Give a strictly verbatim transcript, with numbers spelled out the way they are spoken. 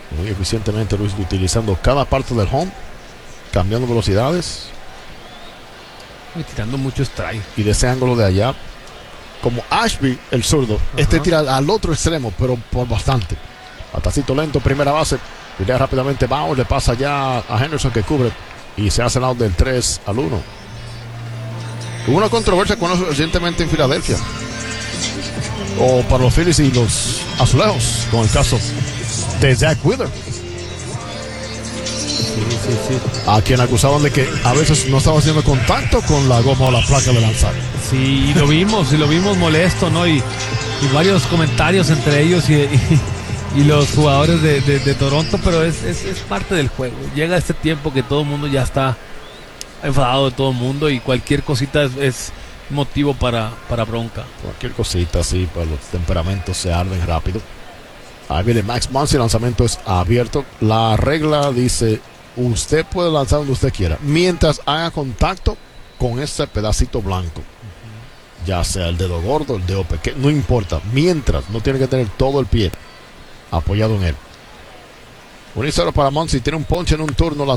muy eficientemente Luis, utilizando cada parte del home, cambiando velocidades y tirando mucho strike. Y de ese ángulo de allá, como Ashby, el zurdo, Ajá. este tira al otro extremo, pero por bastante. Batacito lento, primera base. Pelea rápidamente Bauer, le pasa ya a Henderson que cubre y se hace el out del tres al uno. Hubo una controversia con eso recientemente en Filadelfia, o para los Phillies y los Azulejos, con el caso de Zach Wheeler, sí, sí, sí. a quien acusaban de que a veces no estaba haciendo contacto con la goma o la placa de lanzar. Sí, y lo vimos, y lo vimos molesto, ¿no? Y, y varios comentarios entre ellos y, y, y los jugadores de, de, de Toronto, pero es, es, es parte del juego. Llega este tiempo que todo el mundo ya está enfadado de todo el mundo y cualquier cosita es, es motivo para, para bronca. Cualquier cosita, sí, pues los temperamentos se arden rápido. Ahí viene Max Muncy, el lanzamiento es abierto. La regla dice, usted puede lanzar donde usted quiera, mientras haga contacto con ese pedacito blanco. Uh-huh. Ya sea el dedo gordo, el dedo pequeño, no importa. Mientras, no tiene que tener todo el pie apoyado en él. uno y cero para Muncy, tiene un ponche en un turno. La